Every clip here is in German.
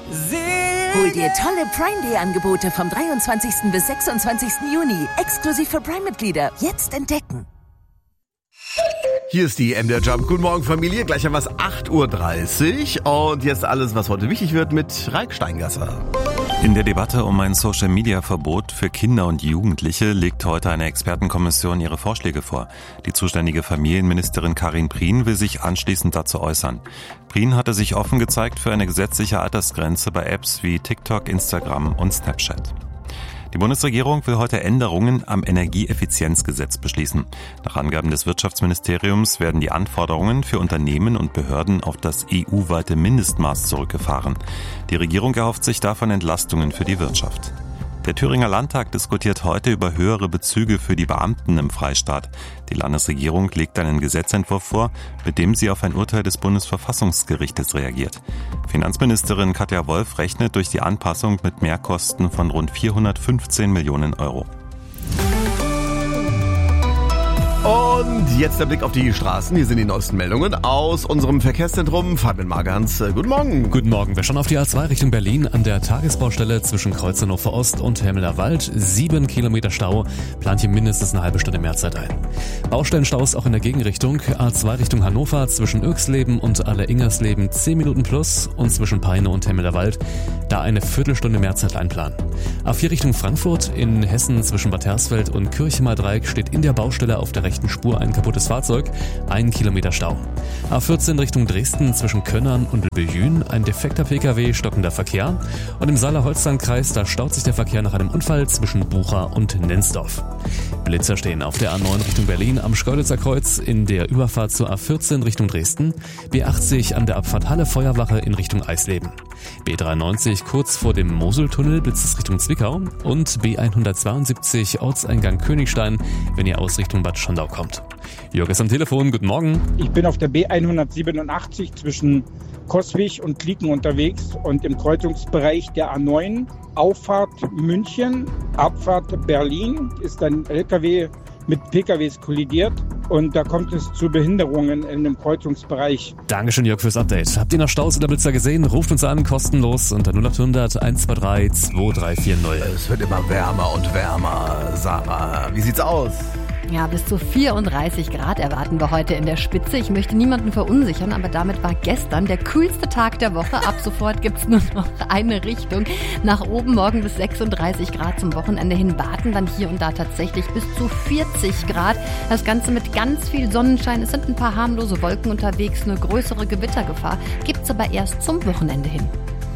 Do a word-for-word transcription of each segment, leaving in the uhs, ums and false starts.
Hol dir tolle Prime Day Angebote vom dreiundzwanzigsten bis sechsundzwanzigsten Juni. Exklusiv für Prime-Mitglieder. Jetzt entdecken. Hier ist die M D R Jump. Guten Morgen, Familie. Gleich haben wir es acht Uhr dreißig. Und jetzt alles, was heute wichtig wird mit Raik Steingasser. In der Debatte um ein Social-Media-Verbot für Kinder und Jugendliche legt heute eine Expertenkommission ihre Vorschläge vor. Die zuständige Familienministerin Karin Prien will sich anschließend dazu äußern. Prien hatte sich offen gezeigt für eine gesetzliche Altersgrenze bei Apps wie TikTok, Instagram und Snapchat. Die Bundesregierung will heute Änderungen am Energieeffizienzgesetz beschließen. Nach Angaben des Wirtschaftsministeriums werden die Anforderungen für Unternehmen und Behörden auf das E U-weite Mindestmaß zurückgefahren. Die Regierung erhofft sich davon Entlastungen für die Wirtschaft. Der Thüringer Landtag diskutiert heute über höhere Bezüge für die Beamten im Freistaat. Die Landesregierung legt einen Gesetzentwurf vor, mit dem sie auf ein Urteil des Bundesverfassungsgerichtes reagiert. Finanzministerin Katja Wolf rechnet durch die Anpassung mit Mehrkosten von rund vierhundertfünfzehn Millionen Euro. Und jetzt der Blick auf die Straßen. Hier sind die neuesten Meldungen aus unserem Verkehrszentrum. Fabian Margans, guten Morgen. Guten Morgen. Wir schauen auf die A zwei Richtung Berlin an der Tagesbaustelle zwischen Kreuz Hannover Ost und Helmeler Wald. Sieben Kilometer Stau, plant hier mindestens eine halbe Stunde mehr Zeit ein. Baustellenstaus auch in der Gegenrichtung. A zwei Richtung Hannover zwischen Öxleben und Aller-Ingersleben zehn Minuten plus und zwischen Peine und Helmeler Wald da eine Viertelstunde mehr Zeit einplanen. A vier Richtung Frankfurt in Hessen zwischen Bad Hersfeld und Kirchemer Dreieck steht in der Baustelle auf der rechten Spur ein kaputtes Fahrzeug, ein Kilometer Stau. A vierzehn Richtung Dresden zwischen Könnern und Bejün, ein defekter Pkw, stockender Verkehr. Und im Saale-Holstein-Kreis, da staut sich der Verkehr nach einem Unfall zwischen Bucha und Nensdorf. Blitzer stehen auf der A neun Richtung Berlin am Schkeuditzer Kreuz in der Überfahrt zur A vierzehn Richtung Dresden, B achtzig an der Abfahrt Halle Feuerwache in Richtung Eisleben, B dreiundneunzig kurz vor dem Moseltunnel blitzt es Richtung Zwickau und B hundertzweiundsiebzig Ortseingang Königstein, wenn ihr aus Richtung Bad Schandau kommt. Jörg ist am Telefon, guten Morgen. Ich bin auf der B hundertsiebenundachtzig zwischen Coswig und Klieken unterwegs und im Kreuzungsbereich der A neun, Auffahrt München, Abfahrt Berlin, ist ein L K W mit P K Ws kollidiert und da kommt es zu Behinderungen in dem Kreuzungsbereich. Dankeschön, Jörg, fürs Update. Habt ihr noch Staus oder Blitzer gesehen? Ruft uns an, kostenlos unter null acht hundert eins zwei drei zwei drei vier null. Es wird immer wärmer und wärmer. Sarah, wie sieht's aus? Ja, bis zu vierunddreißig Grad erwarten wir heute in der Spitze. Ich möchte niemanden verunsichern, aber damit war gestern der kühlste Tag der Woche. Ab sofort gibt's nur noch eine Richtung. Nach oben morgen bis sechsunddreißig Grad, zum Wochenende hin warten dann hier und da tatsächlich bis zu vierzig Grad. Das Ganze mit ganz viel Sonnenschein. Es sind ein paar harmlose Wolken unterwegs. Eine größere Gewittergefahr gibt's aber erst zum Wochenende hin.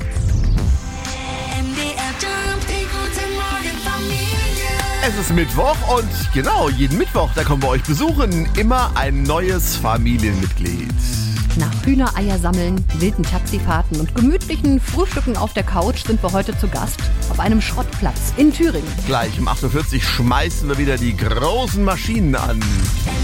Es ist Mittwoch und genau, jeden Mittwoch, da kommen wir euch besuchen, immer ein neues Familienmitglied. Nach Hühnereier sammeln, wilden Taxifahrten und gemütlichen Frühstücken auf der Couch sind wir heute zu Gast auf einem Schrottplatz in Thüringen. Gleich um acht Uhr vierzig schmeißen wir wieder die großen Maschinen an.